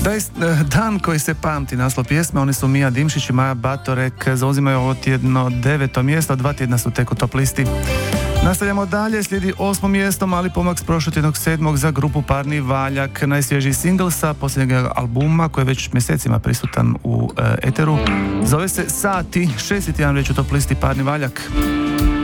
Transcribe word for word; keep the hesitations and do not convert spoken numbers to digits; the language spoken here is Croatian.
Daj, dan koji se pamti, naslov pjesme, oni su Mija Dimšić i Maja Batorek, zauzimaju ovo tjedno deveto mjesto, dva tjedna su tek u top listi. Nastavljamo dalje, slijedi osmo mjesto, mali pomak s prošlotjednog sedmog za grupu Parni Valjak, najsvježiji singl sa posljednjeg albuma koji je već mjesecima prisutan u e, eteru. Zove se Sati, šesti tjedan već u top listi Parni Valjak.